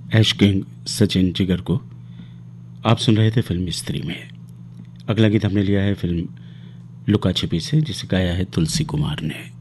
ऐश king Sachin Jigar को आप सुन रहे थे फिल्म स्त्री में। अगला गीत हमने लिया है फिल्म लुका छिपी से, जिसे गाया है तुलसी कुमार ने।